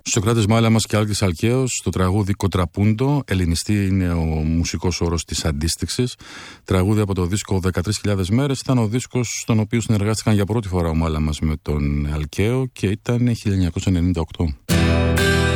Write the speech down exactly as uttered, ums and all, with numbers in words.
Σοκράτης Μάλαμας και Άλκης Αλκαίος, το τραγούδι Κοντραπούντο, ελληνιστή είναι ο μουσικός όρος της αντίστοιξης. Τραγούδι από το δίσκο δεκατρείς χιλιάδες μέρες, ήταν ο δίσκος στον οποίο συνεργάστηκαν για πρώτη φορά ο Μάλαμας με τον Αλκαίο και ήταν χίλια εννιακόσια ενενήντα οκτώ.